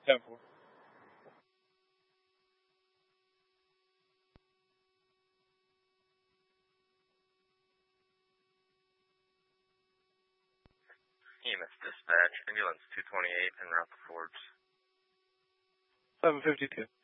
10-4. EMS dispatch, ambulance 228 en route to Forbes. 752.